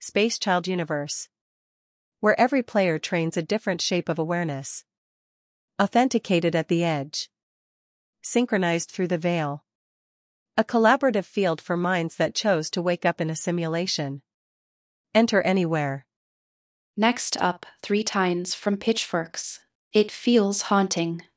Space Child Universe, where every player trains a different shape of awareness. Authenticated at the edge. Synchronized through the veil. A collaborative field for minds that chose to wake up in a simulation. Enter anywhere. Next up, 3 Tines from Pitchforks. It feels haunting.